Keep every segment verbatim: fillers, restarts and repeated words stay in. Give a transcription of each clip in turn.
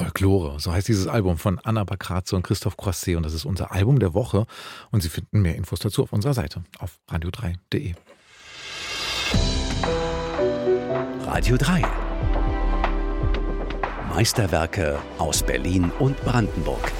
Folklore, so heißt dieses Album von Anna Bakratze und Christoph Croisset und das ist unser Album der Woche und Sie finden mehr Infos dazu auf unserer Seite auf radio drei punkt de. Radio drei. Meisterwerke aus Berlin und Brandenburg.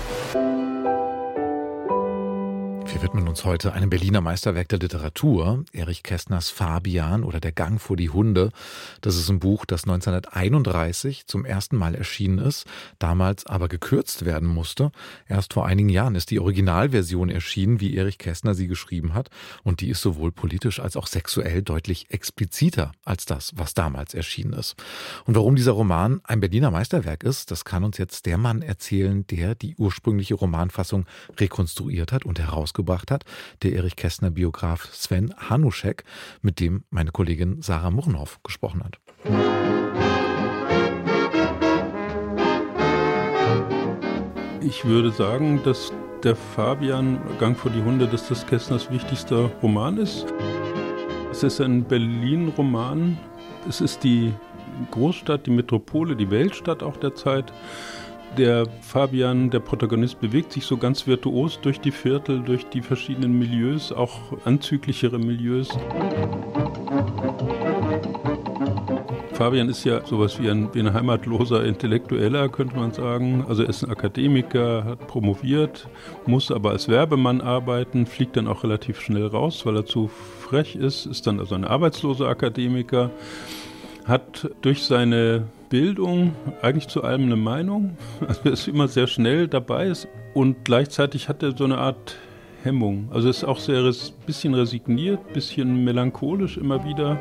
Wir widmen uns heute einem Berliner Meisterwerk der Literatur, Erich Kästners Fabian oder Der Gang vor die Hunde. Das ist ein Buch, das neunzehnhunderteinunddreißig zum ersten Mal erschienen ist, damals aber gekürzt werden musste. Erst vor einigen Jahren ist die Originalversion erschienen, wie Erich Kästner sie geschrieben hat. Und die ist sowohl politisch als auch sexuell deutlich expliziter als das, was damals erschienen ist. Und warum dieser Roman ein Berliner Meisterwerk ist, das kann uns jetzt der Mann erzählen, der die ursprüngliche Romanfassung rekonstruiert hat und herausgebracht hat, der Erich Kästner-Biograf Sven Hanuschek, mit dem meine Kollegin Sarah Murrenhoff gesprochen hat. Ich würde sagen, dass der Fabian, Gang vor die Hunde, dass das Kästners wichtigster Roman ist. Es ist ein Berlin-Roman. Es ist die Großstadt, die Metropole, die Weltstadt auch der Zeit. Der Fabian, der Protagonist, bewegt sich so ganz virtuos durch die Viertel, durch die verschiedenen Milieus, auch anzüglichere Milieus. Fabian ist ja sowas wie ein, wie ein heimatloser Intellektueller, könnte man sagen. Also er ist ein Akademiker, hat promoviert, muss aber als Werbemann arbeiten, fliegt dann auch relativ schnell raus, weil er zu frech ist, ist dann also ein arbeitsloser Akademiker, hat durch seine Bildung eigentlich zu allem eine Meinung, also er ist immer sehr schnell dabei und gleichzeitig hat er so eine Art Hemmung. Also er ist auch sehr ein bisschen resigniert, bisschen melancholisch immer wieder.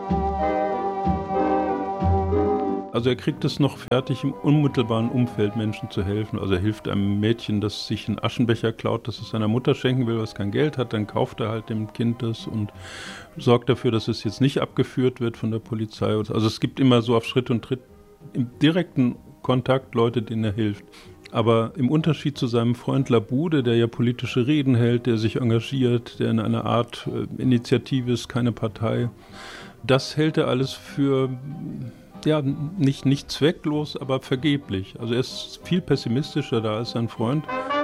Also er kriegt es noch fertig, im unmittelbaren Umfeld Menschen zu helfen. Also er hilft einem Mädchen, das sich einen Aschenbecher klaut, das es seiner Mutter schenken will, was kein Geld hat. Dann kauft er halt dem Kind das und sorgt dafür, dass es jetzt nicht abgeführt wird von der Polizei. Also es gibt immer so auf Schritt und Tritt im direkten Kontakt Leute, denen er hilft. Aber im Unterschied zu seinem Freund Labude, der ja politische Reden hält, der sich engagiert, der in einer Art äh, Initiative ist, keine Partei, das hält er alles für... Ja, nicht, nicht zwecklos, aber vergeblich. Also er ist viel pessimistischer da als sein Freund.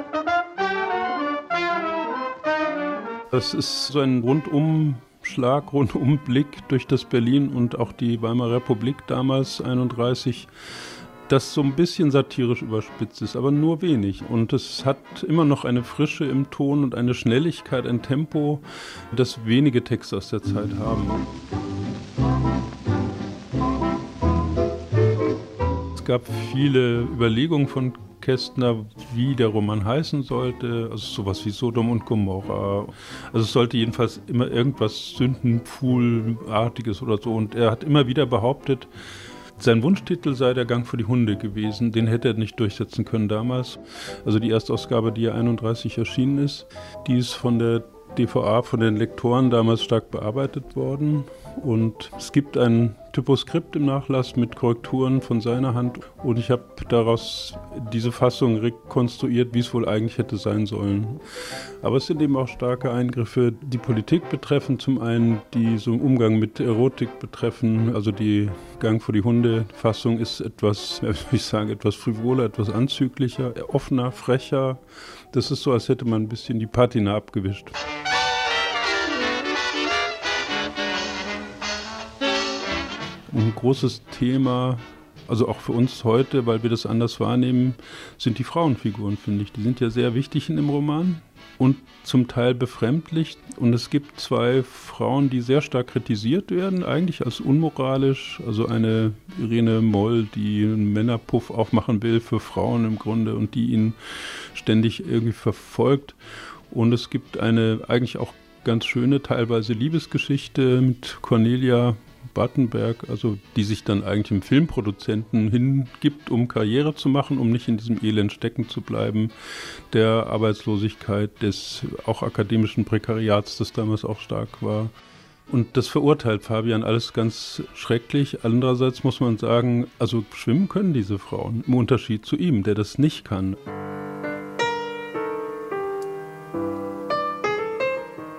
Das ist so ein Rundumschlag, Rundumblick durch das Berlin und auch die Weimarer Republik damals, einunddreißig, das so ein bisschen satirisch überspitzt ist, aber nur wenig. Und es hat immer noch eine Frische im Ton und eine Schnelligkeit, ein Tempo, das wenige Texte aus der Zeit haben. Es gab viele Überlegungen von Kästner, wie der Roman heißen sollte, also sowas wie Sodom und Gomorra. Also es sollte jedenfalls immer irgendwas Sündenpfuhlartiges oder so. Und er hat immer wieder behauptet, sein Wunschtitel sei Der Gang vor die Hunde gewesen. Den hätte er nicht durchsetzen können damals. Also die Erstausgabe, die ja einunddreißig erschienen ist, die ist von der D V A, von den Lektoren damals stark bearbeitet worden. Und es gibt ein Typoskript im Nachlass mit Korrekturen von seiner Hand. Und ich habe daraus diese Fassung rekonstruiert, wie es wohl eigentlich hätte sein sollen. Aber es sind eben auch starke Eingriffe, die Politik betreffen. Zum einen, die so einen Umgang mit Erotik betreffen. Also die Gang vor die Hunde-Fassung ist etwas, wie ich sagen, etwas frivoler, etwas anzüglicher, offener, frecher. Das ist so, als hätte man ein bisschen die Patina abgewischt. Ein großes Thema, also auch für uns heute, weil wir das anders wahrnehmen, sind die Frauenfiguren, finde ich. Die sind ja sehr wichtig in dem Roman und zum Teil befremdlich. Und es gibt zwei Frauen, die sehr stark kritisiert werden, eigentlich als unmoralisch. Also eine Irene Moll, die einen Männerpuff aufmachen will für Frauen im Grunde und die ihn ständig irgendwie verfolgt. Und es gibt eine eigentlich auch ganz schöne, teilweise Liebesgeschichte mit Cornelia Battenberg, also die sich dann eigentlich im Filmproduzenten hingibt, um Karriere zu machen, um nicht in diesem Elend stecken zu bleiben, der Arbeitslosigkeit, des auch akademischen Prekariats, das damals auch stark war. Und das verurteilt Fabian alles ganz schrecklich. Andererseits muss man sagen, also schwimmen können diese Frauen, im Unterschied zu ihm, der das nicht kann.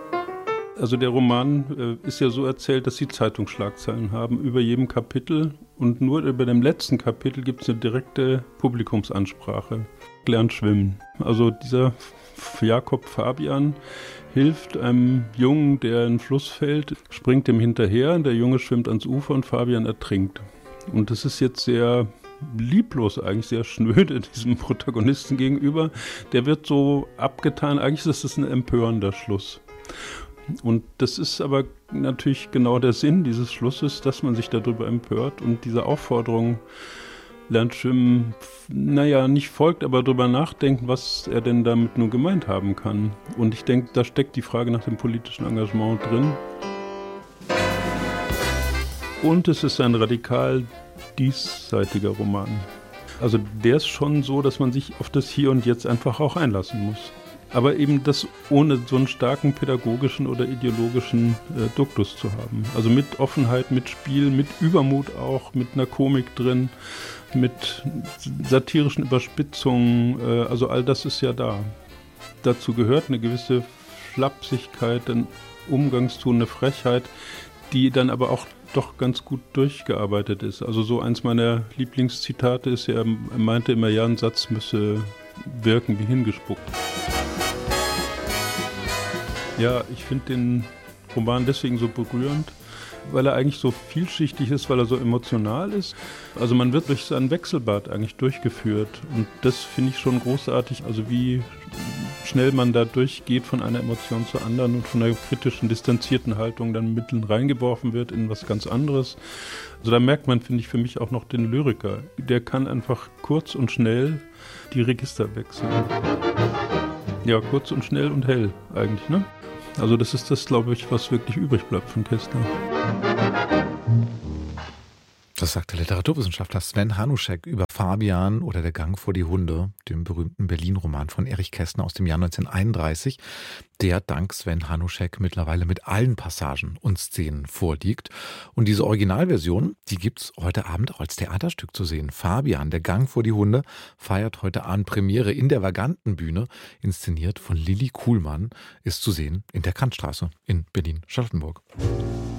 Also der Roman äh, ist ja so erzählt, dass sie Zeitungsschlagzeilen haben über jedem Kapitel Und nur über dem letzten Kapitel gibt es eine direkte Publikumsansprache. Lernt schwimmen. Also dieser Jakob Fabian hilft einem Jungen, der in den Fluss fällt, springt ihm hinterher, der Junge schwimmt ans Ufer und Fabian ertrinkt. Und das ist jetzt sehr lieblos, eigentlich sehr schnöde diesem Protagonisten gegenüber. Der wird so abgetan, eigentlich ist das ein empörender Schluss. Und das ist aber natürlich genau der Sinn dieses Schlusses, dass man sich darüber empört und diese Aufforderung, lernt schwimmen, naja, nicht folgt, aber darüber nachdenken, was er denn damit nur gemeint haben kann. Und ich denke, da steckt die Frage nach dem politischen Engagement drin. Und es ist ein radikal diesseitiger Roman. Also der ist schon so, dass man sich auf das Hier und Jetzt einfach auch einlassen muss. Aber eben das ohne so einen starken pädagogischen oder ideologischen äh, Duktus zu haben. Also mit Offenheit, mit Spiel, mit Übermut auch, mit einer Komik drin, mit satirischen Überspitzungen, äh, also all das ist ja da. Dazu gehört eine gewisse Flapsigkeit, ein Umgangston, eine Frechheit, die dann aber auch doch ganz gut durchgearbeitet ist. Also so eins meiner Lieblingszitate ist ja, er meinte immer, ja, ein Satz müsse wirken wie hingespuckt. Ja, ich finde den Roman deswegen so berührend, weil er eigentlich so vielschichtig ist, weil er so emotional ist. Also man wird durch sein Wechselbad eigentlich durchgeführt und das finde ich schon großartig, also wie schnell man da durchgeht von einer Emotion zur anderen und von einer kritischen, distanzierten Haltung dann mitten reingeworfen wird in was ganz anderes. Also da merkt man, finde ich, für mich auch noch den Lyriker. Der kann einfach kurz und schnell die Register wechseln. Ja, kurz und schnell und hell eigentlich, ne? Also das ist das, glaube ich, was wirklich übrig bleibt von Kästner. Das sagt der Literaturwissenschaftler Sven Hanuschek über Fabian oder Der Gang vor die Hunde, dem berühmten Berlin-Roman von Erich Kästner aus dem Jahr neunzehnhunderteinunddreißig, der dank Sven Hanuschek mittlerweile mit allen Passagen und Szenen vorliegt. Und diese Originalversion, die gibt's heute Abend auch als Theaterstück zu sehen. Fabian, Der Gang vor die Hunde, feiert heute Abend Premiere in der Vagantenbühne, inszeniert von Lilli Kuhlmann, ist zu sehen in der Kantstraße in Berlin-Charlottenburg.